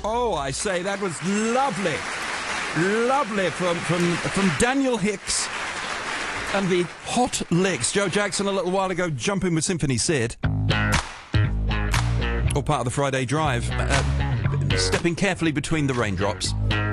Oh, I say, that was lovely. Lovely from Daniel Hicks and the Hot Licks. Joe Jackson a little while ago, Jumping with Symphony Sid. All part of the Friday Drive. Stepping carefully between the raindrops.